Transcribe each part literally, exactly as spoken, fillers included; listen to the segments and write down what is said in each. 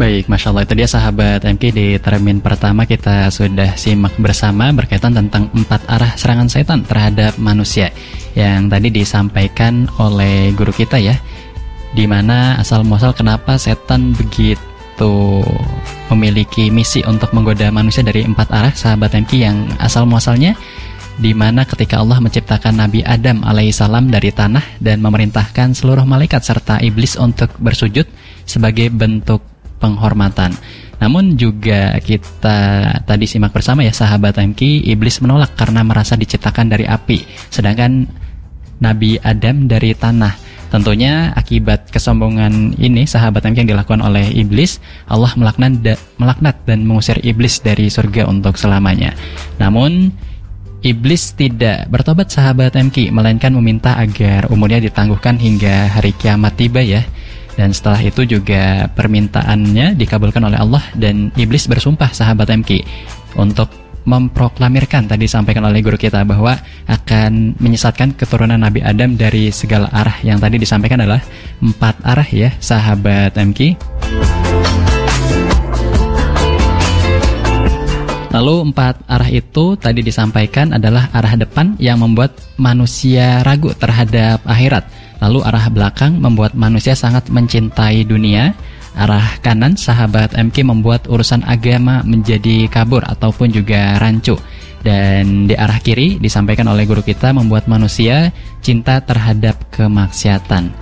Baik, Masya Allah, itu dia sahabat M K. Di termin pertama kita sudah simak bersama berkaitan tentang empat arah serangan setan terhadap manusia yang tadi disampaikan oleh guru kita ya, dimana asal muasal kenapa setan begitu memiliki misi untuk menggoda manusia dari empat arah, sahabat M K, yang asal muasalnya dimana ketika Allah menciptakan Nabi Adam alaihissalam dari tanah dan memerintahkan seluruh malaikat serta iblis untuk bersujud sebagai bentuk penghormatan. Namun juga kita tadi simak bersama ya sahabat M K, iblis menolak karena merasa diciptakan dari api, sedangkan Nabi Adam dari tanah. Tentunya akibat kesombongan ini sahabat M K yang dilakukan oleh iblis, Allah melaknat, da, melaknat dan mengusir iblis dari surga untuk selamanya. Namun iblis tidak bertobat sahabat M K, melainkan meminta agar umurnya ditangguhkan hingga hari kiamat tiba ya. Dan setelah itu juga permintaannya dikabulkan oleh Allah dan iblis bersumpah sahabat M K untuk memproklamirkan, tadi disampaikan oleh guru kita, bahwa akan menyesatkan keturunan Nabi Adam dari segala arah. Yang tadi disampaikan adalah empat arah ya sahabat M K. Lalu empat arah itu tadi disampaikan adalah arah depan yang membuat manusia ragu terhadap akhirat. Lalu arah belakang membuat manusia sangat mencintai dunia. Arah kanan sahabat M K membuat urusan agama menjadi kabur ataupun juga rancu. Dan di arah kiri disampaikan oleh guru kita membuat manusia cinta terhadap kemaksiatan.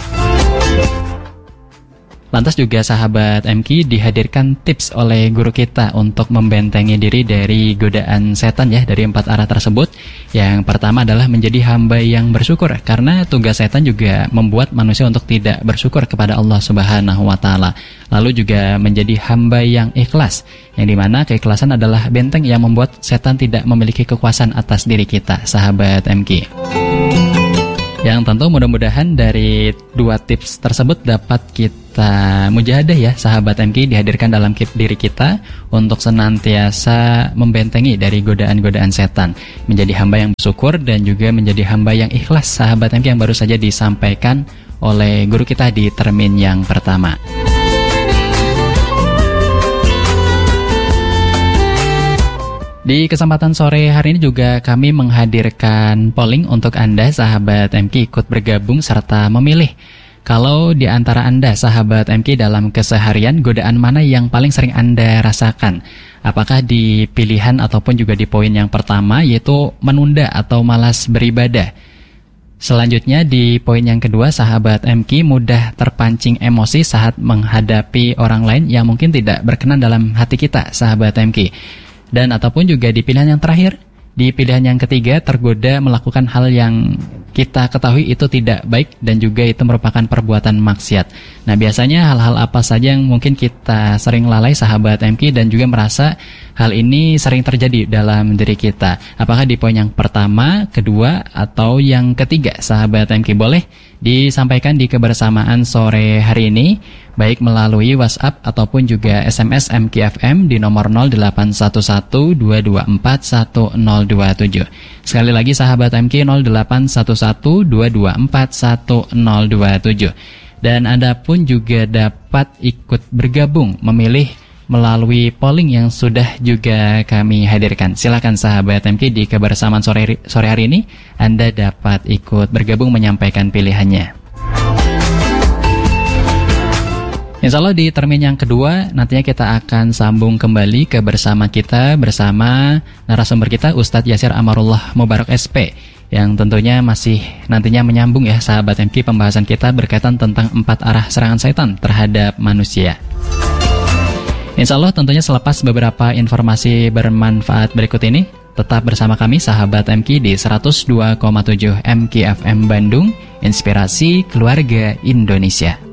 Lantas juga sahabat M K dihadirkan tips oleh guru kita untuk membentengi diri dari godaan setan ya, dari empat arah tersebut. Yang pertama adalah menjadi hamba yang bersyukur, karena tugas setan juga membuat manusia untuk tidak bersyukur kepada Allah Subhanahu wa taala. Lalu juga menjadi hamba yang ikhlas, yang dimana keikhlasan adalah benteng yang membuat setan tidak memiliki kekuasaan atas diri kita sahabat M K. Yang tentu mudah-mudahan dari dua tips tersebut dapat kita mujahadah ya sahabat M K, dihadirkan dalam diri kita untuk senantiasa membentengi dari godaan-godaan setan, menjadi hamba yang bersyukur dan juga menjadi hamba yang ikhlas sahabat M K, yang baru saja disampaikan oleh guru kita di termin yang pertama. Di kesempatan sore hari ini juga kami menghadirkan polling untuk Anda sahabat M K ikut bergabung serta memilih. Kalau di antara Anda sahabat M K dalam keseharian, godaan mana yang paling sering Anda rasakan? Apakah di pilihan ataupun juga di poin yang pertama, yaitu menunda atau malas beribadah? Selanjutnya di poin yang kedua, sahabat M K mudah terpancing emosi saat menghadapi orang lain yang mungkin tidak berkenan dalam hati kita sahabat M K. Dan ataupun juga di pilihan yang terakhir, di pilihan yang ketiga, tergoda melakukan hal yang kita ketahui itu tidak baik dan juga itu merupakan perbuatan maksiat. Nah, biasanya hal-hal apa saja yang mungkin kita sering lalai sahabat M K dan juga merasa hal ini sering terjadi dalam diri kita? Apakah di poin yang pertama, kedua, atau yang ketiga sahabat M K? Boleh disampaikan di kebersamaan sore hari ini, baik melalui WhatsApp ataupun juga S M S M K F M di nomor nol delapan satu satu dua dua empat satu nol dua tujuh. Sekali lagi sahabat M K, nol delapan satu satu dua dua empat satu nol dua tujuh. Dan Anda pun juga dapat ikut bergabung memilih melalui polling yang sudah juga kami hadirkan. Silakan sahabat M K, di kebersamaan sore, sore hari ini Anda dapat ikut bergabung menyampaikan pilihannya. Insya Allah di termin yang kedua nantinya kita akan sambung kembali ke bersama kita bersama narasumber kita Ustadz Yasir Amarullah Mubarak S P, yang tentunya masih nantinya menyambung ya sahabat M K pembahasan kita berkaitan tentang empat arah serangan setan terhadap manusia. Insya Allah tentunya selepas beberapa informasi bermanfaat berikut ini, tetap bersama kami sahabat M K di seratus dua koma tujuh M K F M Bandung, Inspirasi Keluarga Indonesia.